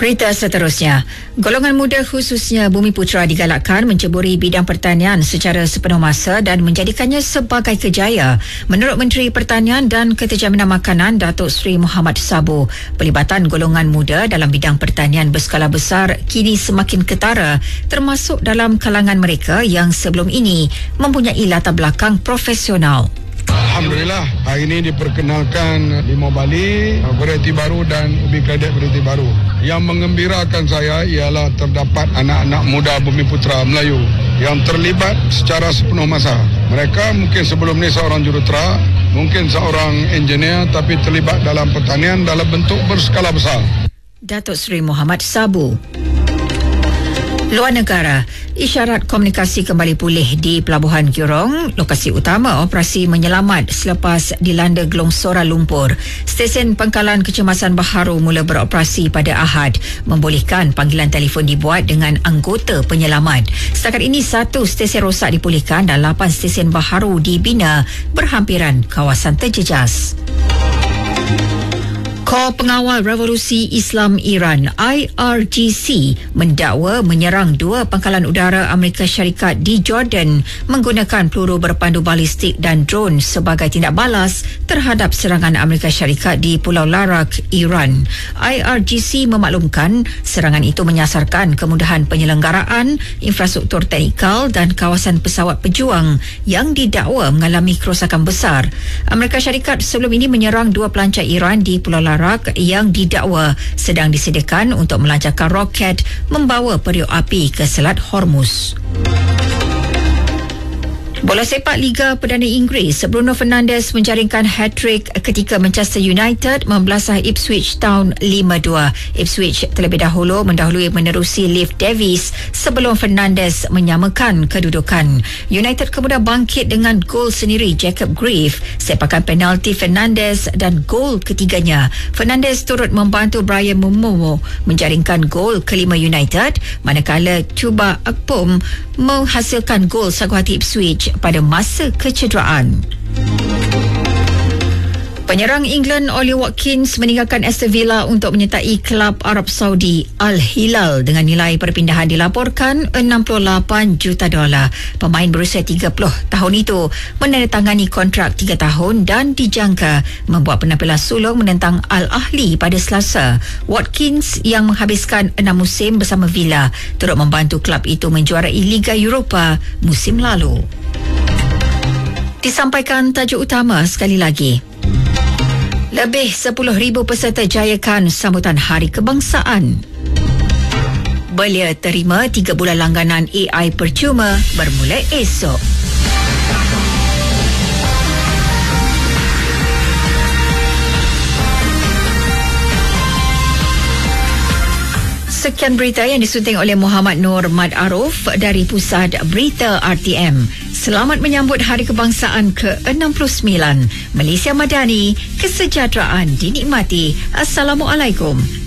Berita seterusnya, golongan muda khususnya Bumiputra digalakkan menceburi bidang pertanian secara sepenuh masa dan menjadikannya sebagai kejaya. Menurut Menteri Pertanian dan Keterjaminan Makanan Datuk Seri Muhammad Sabu, pelibatan golongan muda dalam bidang pertanian berskala besar kini semakin ketara, termasuk dalam kalangan mereka yang sebelum ini mempunyai latar belakang profesional. Alhamdulillah, hari ini diperkenalkan limau Bali, varieti baru dan ubi kredit varieti baru. Yang mengembirakan saya ialah terdapat anak-anak muda Bumiputra Melayu yang terlibat secara sepenuh masa. Mereka mungkin sebelum ini seorang jurutera, mungkin seorang engineer, tapi terlibat dalam pertanian dalam bentuk berskala besar. Datuk Seri Muhammad Sabu. Luar negara, isyarat komunikasi kembali pulih di Pelabuhan Jurong, lokasi utama operasi menyelamat selepas dilanda gelongsoran lumpur. Stesen pangkalan kecemasan baharu mula beroperasi pada Ahad, membolehkan panggilan telefon dibuat dengan anggota penyelamat. Setakat ini 1 stesen rosak dipulihkan dan 8 stesen baharu dibina berhampiran kawasan terjejas. Kor Pengawal Revolusi Islam Iran IRGC mendakwa menyerang 2 pangkalan udara Amerika Syarikat di Jordan menggunakan peluru berpandu balistik dan drone sebagai tindak balas terhadap serangan Amerika Syarikat di Pulau Larak, Iran. IRGC memaklumkan serangan itu menyasarkan kemudahan penyelenggaraan, infrastruktur teknikal dan kawasan pesawat pejuang yang didakwa mengalami kerosakan besar. Amerika Syarikat sebelum ini menyerang 2 pelancar Iran di Pulau Larak yang didakwa sedang disediakan untuk melancarkan roket membawa periuk api ke Selat Hormuz. Bola sepak Liga Perdana Inggeris, Bruno Fernandes menjaringkan hat-trick ketika Manchester United membelasah Ipswich tahun 5-2. Ipswich terlebih dahulu mendahului menerusi Leif Davis sebelum Fernandes menyamakan kedudukan. United kemudian bangkit dengan gol sendiri Jacob Greaves, sepakan penalti Fernandes dan gol ketiganya. Fernandes turut membantu Brian Momomo menjaringkan gol kelima United, manakala Chuba Akpom menghasilkan gol sagu hati Ipswich pada masa kecederaan. Penyerang England Ollie Watkins meninggalkan Aston Villa untuk menyertai klub Arab Saudi Al Hilal dengan nilai perpindahan dilaporkan $68 juta. Pemain berusia 30 tahun itu menandatangani kontrak 3 tahun dan dijangka membuat penampilan sulung menentang Al Ahly pada Selasa. Watkins yang menghabiskan 6 musim bersama Villa turut membantu klub itu menjuarai Liga Eropah musim lalu. Disampaikan tajuk utama sekali lagi. Lebih 10,000 peserta jayakan sambutan Hari Kebangsaan. Belia terima 3 bulan langganan AI percuma bermula esok. Sekian berita yang disunting oleh Muhammad Nur Mad Aruf dari Pusat Berita RTM. Selamat menyambut Hari Kebangsaan ke-69. Malaysia Madani, kesejahteraan dinikmati. Assalamualaikum.